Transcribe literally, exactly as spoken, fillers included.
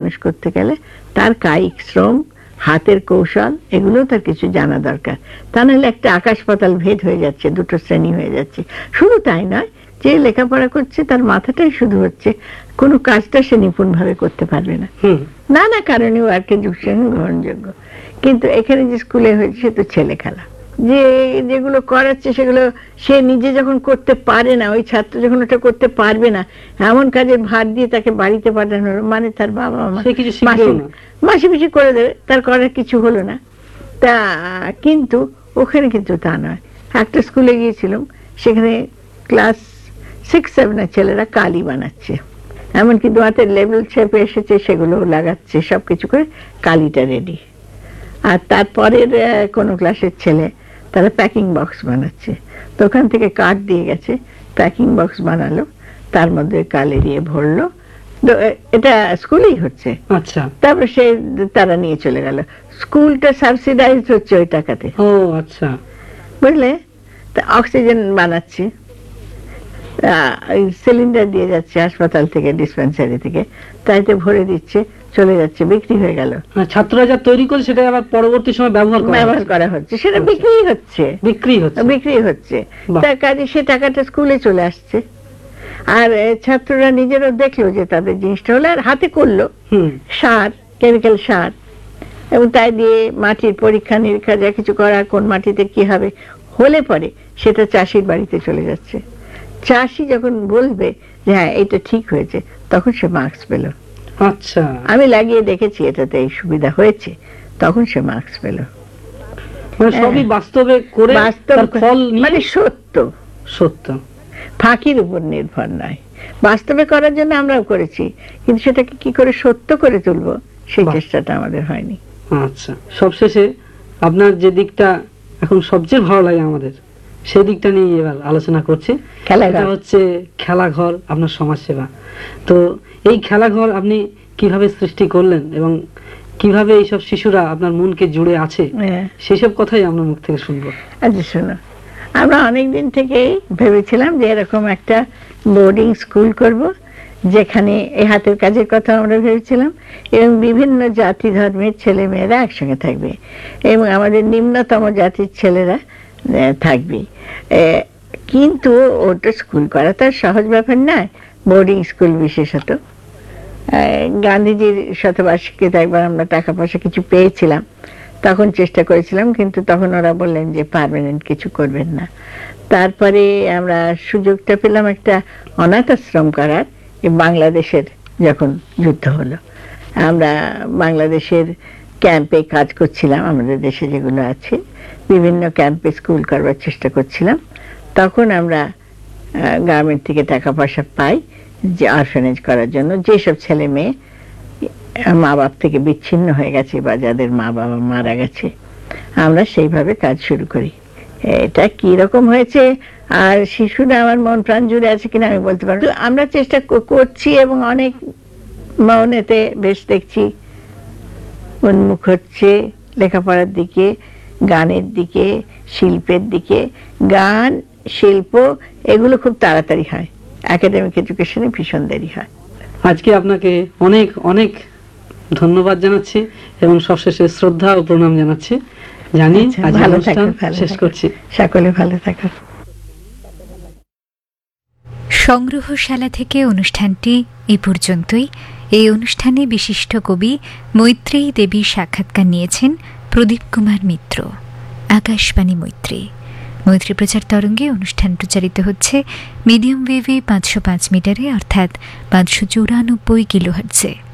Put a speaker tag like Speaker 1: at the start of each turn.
Speaker 1: মানুষ করতে গেলে তার কায়িক শ্রম, হাতের কৌশল, এগুলো তার কিছু জানা দরকার। তা নাহলে একটা আকাশ পাতাল ভেদ হয়ে যাচ্ছে, দুটো শ্রেণী হয়ে যাচ্ছে। শুধু তাই নয়, যে লেখাপড়া করছে তার মাথাটাই শুধু হচ্ছে, কোনো কাজটা সে নিপুণ ভাবে করতে পারবে না, নানা কারণে ওয়ার্কের যুগ গ্রহণযোগ্য। কিন্তু এখানে যে স্কুলে হয়েছে সে তো ছেলে খেলা, যে যেগুলো করাচ্ছে সেগুলো সে নিজে যখন করতে পারে না, ওই ছাত্র যখন ওটা করতে পারবে না, এমন কাজের ভার দিয়ে তাকে বাড়িতে পাঠানোর মানে তার বাবা মা মাসি পিসি করে দেবে, তার করার কিছু হলো না। তা কিন্তু ওখানে কিন্তু তা নয়। একটা স্কুলে গিয়েছিলাম, সেখানে ক্লাস সিক্স সেভেনের ছেলেরা কালি বানাচ্ছে, এমনকি দোয়াতের লেবেল ছেপে এসেছে, সেগুলো লাগাচ্ছে, সবকিছু করে কালিটা রেডি। আর তারপরের কোনো ক্লাসের ছেলে তারা প্যাকিং বক্স বানাচ্ছে, তো ওখান থেকে কাঠ দিয়ে গেছে, প্যাকিং বক্স বানালো, তার মধ্যে কালি দিয়ে ভরলো, এটা স্কুলেই হচ্ছে। আচ্ছা, তারপর সে তারা নিয়ে চলে গেল, স্কুলটা সাবসিডাইজ হচ্ছে ওই টাকাতে। ও আচ্ছা, বুঝলে? তা অক্সিজেন বানাচ্ছে, সিলিন্ডার দিয়ে যাচ্ছে হাসপাতাল থেকে, ডিসপেন্সারি থেকে, তাইতে ভরে দিচ্ছে, চলে যাচ্ছে, বিক্রি হয়ে গেল। ছাত্ররা যা তৈরি করে সেটা আবার পরবর্তী সময় ব্যবহার ব্যবহার করা হচ্ছে, সেটা বিক্রি হচ্ছে, বিক্রি হচ্ছে বিক্রি হচ্ছে তার কাজে সে টাকাটা স্কুলে চলে আসছে। আর ছাত্ররা নিজেরা দেখলো যে তাদের জিনিসটা হলো, আর হাতে করলো সার, কেমিক্যাল সার, এবং তাই দিয়ে মাটির পরীক্ষা নিরীক্ষা যা কিছু করা, কোন মাটিতে কি হবে হলে পরে সেটা চাষির বাড়িতে চলে যাচ্ছে। চাষি যখন বলবে যে হ্যাঁ এটা ঠিক হয়েছে, তখন সে মার্কস পেল। আচ্ছা, আমি লাগিয়ে দেখেছি এটাতে এই সুবিধা হয়েছে, তখন সে মার্কস পেল। সবই বাস্তবে করে, বাস্তব ফল মানে সত্য, সত্য, ফাঁকির উপর নির্ভর নয়। বাস্তবে করার জন্য আমরাও করেছি, কিন্তু সেটাকে কি করে সত্য করে তুলবো সেই চেষ্টাটা আমাদের হয়নি। আচ্ছা, সবশেষে আপনার যে দিকটা এখন সবচেয়ে ভালো লাগে আমাদের, সেই দিকটা নিয়ে এবার আলোচনা করছি। খেলাঘর হচ্ছে খেলাঘর, আপনার সমাজসেবা। তো এই খেলাঘর আপনি কিভাবে সৃষ্টি করলেন এবং কিভাবে এইসব শিশুরা আপনার মনকে জুড়ে আছে, সেসব কথাই আমরা মুখ থেকে শুনবো। আচ্ছা শোনো, আমরা অনেকদিন থেকেই ভেবেছিলাম যে এরকম একটা বোর্ডিং স্কুল করব, যেখানে এই হাতের কাজের কথা আমরা ভেবেছিলাম, এবং বিভিন্ন জাতি ধর্মের ছেলে মেয়েরা একসঙ্গে থাকবে, এবং আমাদের নিম্নতম জাতির ছেলেরা থাকবে। কিন্তু ওটা স্কুল করা তো সহজ ব্যাপার নয়, বোর্ডিং স্কুল বিশেষত। গান্ধীজির শতবার্ষিকীতে একবার আমরা টাকা পয়সা কিছু পেয়েছিলাম, তখন চেষ্টা করেছিলাম, কিন্তু তখন ওরা বললেন যে পার্মানেন্ট কিছু করবেন না। তারপরে আমরা সুযোগটা পেলাম একটা অনাথ আশ্রম করার, বাংলাদেশের যখন যুদ্ধ হলো, আমরা বাংলাদেশের ক্যাম্পে কাজ করছিলাম, আমাদের দেশে যেগুলো আছে বিভিন্ন ক্যাম্পে স্কুল করবার চেষ্টা করছিলাম। তখন আমরা গভর্নমেন্ট থেকে টাকা পয়সা পাই যে অরফানেজ করার জন্য, যেসব ছেলে মেয়ে মা বাপ থেকে বিচ্ছিন্ন হয়ে গেছে বা যাদের মা বাবা মারা গেছে, আমরা সেইভাবে কাজ শুরু করি। এটা কি রকম হয়েছে আর শিশুরা আমার মন প্রাণ জুড়ে আছে কিনা আমি বলতে পারবো, আমরা চেষ্টা করছি এবং অনেক মনেতে বেশ দেখছি উন্মুখ হচ্ছে লেখাপড়ার দিকে, গানের দিকে, শিল্পের দিকে। গান, শিল্প এগুলো খুব তাড়াতাড়ি হয়, একাডেমিক এডুকেশনে ভীষণ দেরি হয়। আজকে আপনাকে অনেক অনেক ধন্যবাদ জানাচ্ছি এবং সবশেষে শ্রদ্ধা ও প্রণাম জানাচ্ছি। জানি ভালো থাকুন, শেষ করছি, সকলে ভালো থাকুন।
Speaker 2: সংগ্রহশালা থেকে অনুষ্ঠানটি এ পর্যন্তই। এই অনুষ্ঠানে বিশিষ্ট কবি মৈত্রেয়ী দেবীর সাক্ষাৎকার নিয়েছেন প্রদীপ কুমার মিত্র। আকাশবাণী মৈত্রী মৈত্রী প্রচার তরঙ্গে অনুষ্ঠান প্রচারিত হচ্ছে মিডিয়াম ওয়েভে পাঁচশো পাঁচ মিটারে, অর্থাৎ পাঁচশো চুরানব্বই কিলোহার্টজে।